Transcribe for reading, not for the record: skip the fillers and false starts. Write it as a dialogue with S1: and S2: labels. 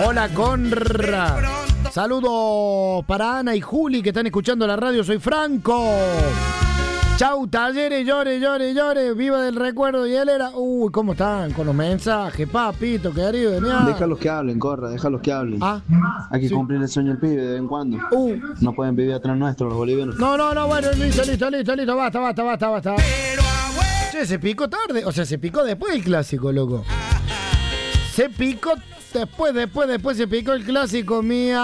S1: Hola, Conra. Saludos para Ana y Juli que están escuchando la radio. Soy Franco. Chau, Talleres, llore. Viva del recuerdo. Y él era... Uy, ¿cómo están con los mensajes, papito, querido?
S2: Déjalos que hablen, Corra, déjalos que hablen. Hay que cumplir el sueño del pibe de vez en cuando. No pueden vivir atrás nuestro los bolivianos.
S1: No, bueno, listo. Basta. Che, se picó tarde. O sea, se picó después del clásico, loco. Se picó después se picó el clásico, mía.